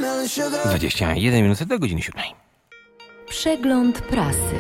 21 minut do godziny 7. Przegląd prasy.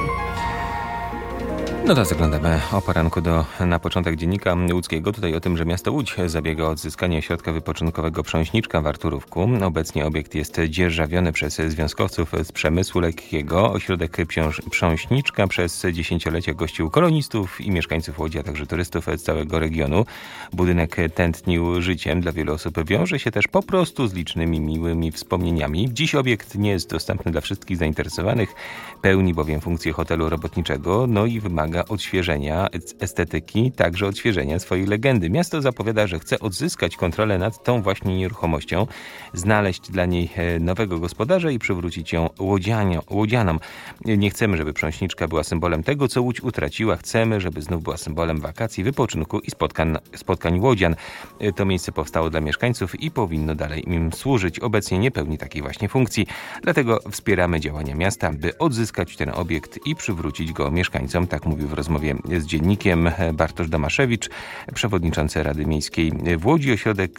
No to zaglądamy o poranku na początek dziennika łódzkiego. Tutaj o tym, że miasto Łódź zabiega o odzyskanie ośrodka wypoczynkowego Prząśniczka w Arturówku. Obecnie obiekt jest dzierżawiony przez związkowców z przemysłu lekkiego. Ośrodek Prząśniczka przez dziesięciolecia gościł kolonistów i mieszkańców Łodzi, a także turystów z całego regionu. Budynek tętnił życiem. Dla wielu osób wiąże się też po prostu z licznymi miłymi wspomnieniami. Dziś obiekt nie jest dostępny dla wszystkich zainteresowanych. Pełni bowiem funkcję hotelu robotniczego, no i wymaga odświeżenia estetyki, także odświeżenia swojej legendy. Miasto zapowiada, że chce odzyskać kontrolę nad tą właśnie nieruchomością, znaleźć dla niej nowego gospodarza i przywrócić ją łodzianom. Nie chcemy, żeby Prząśniczka była symbolem tego, co Łódź utraciła. Chcemy, żeby znów była symbolem wakacji, wypoczynku i spotkań łodzian. To miejsce powstało dla mieszkańców i powinno dalej im służyć. Obecnie nie pełni takiej właśnie funkcji. Dlatego wspieramy działania miasta, by odzyskać ten obiekt i przywrócić go mieszkańcom. Tak mówił w rozmowie z dziennikiem Bartosz Damaszewicz, przewodniczący Rady Miejskiej w Łodzi. Ośrodek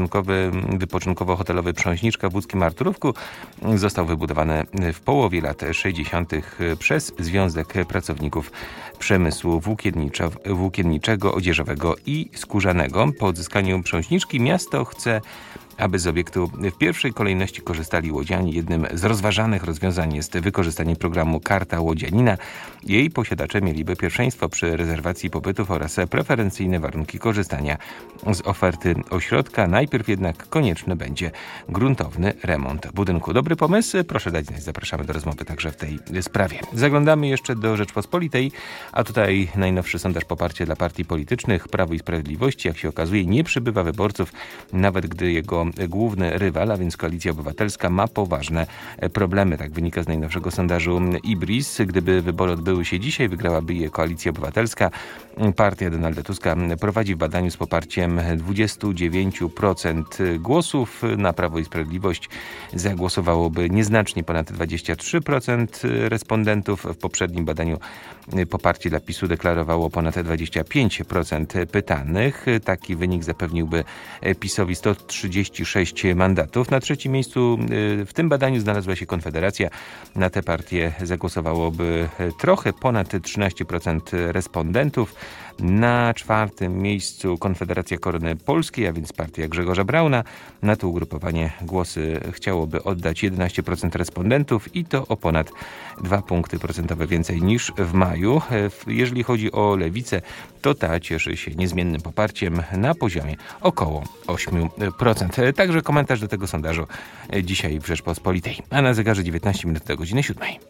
wypoczynkowo-hotelowy Prząśniczka w łódzkim Arturówku został wybudowany w połowie lat 60. przez Związek Pracowników Przemysłu Włókienniczego, Odzieżowego i Skórzanego. Po odzyskaniu Prząśniczki miasto chce, aby z obiektu w pierwszej kolejności korzystali łodzianie. Jednym z rozważanych rozwiązań jest wykorzystanie programu Karta Łodzianina. Jej posiadacze mieliby pierwszeństwo przy rezerwacji pobytów oraz preferencyjne warunki korzystania z oferty ośrodka. Najpierw jednak konieczny będzie gruntowny remont budynku. Dobry pomysł? Proszę dać znać. Zapraszamy do rozmowy także w tej sprawie. Zaglądamy jeszcze do Rzeczpospolitej, a tutaj najnowszy sondaż poparcia dla partii politycznych. Prawo i Sprawiedliwości, jak się okazuje, nie przybywa wyborców, nawet gdy jego główny rywal, a więc Koalicja Obywatelska, ma poważne problemy. Tak wynika z najnowszego sondażu IBRIS. Gdyby wybory odbyły się dzisiaj, wygrałaby je Koalicja Obywatelska. Partia Donalda Tuska prowadzi w badaniu z poparciem 29% głosów. Na Prawo i Sprawiedliwość zagłosowałoby nieznacznie ponad 23% respondentów. W poprzednim badaniu poparcie dla PiS-u deklarowało ponad 25% pytanych. Taki wynik zapewniłby PiS-owi 136 mandatów. Na trzecim miejscu w tym badaniu znalazła się Konfederacja. Na tę partię zagłosowałoby trochę ponad 13% respondentów. Na czwartym miejscu Konfederacja Korony Polskiej, a więc partia Grzegorza Brauna. Na to ugrupowanie głosy chciałoby oddać 11% respondentów i to o ponad 2 punkty procentowe więcej niż w maju. Jeżeli chodzi o Lewicę, to ta cieszy się niezmiennym poparciem na poziomie około 8%. Także komentarz do tego sondażu dzisiaj w Rzeczpospolitej. A na zegarze 19 minut do godziny 7.